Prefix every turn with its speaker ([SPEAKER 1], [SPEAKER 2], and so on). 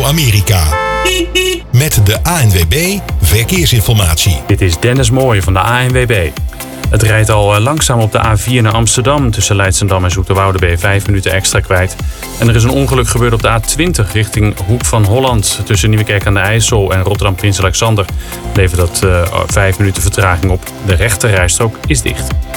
[SPEAKER 1] Radio Amerika. Met de ANWB Verkeersinformatie.
[SPEAKER 2] Dit is Dennis Mooij van de ANWB. Het rijdt al langzaam op de A4 naar Amsterdam. Tussen Leidschendam en Zoeterwoude ben je 5 minuten extra kwijt. En er is een ongeluk gebeurd op de A20 richting Hoek van Holland. Tussen Nieuwekerk aan de IJssel en Rotterdam Prins Alexander levert dat 5 minuten vertraging op. De rechterrijstrook is dicht.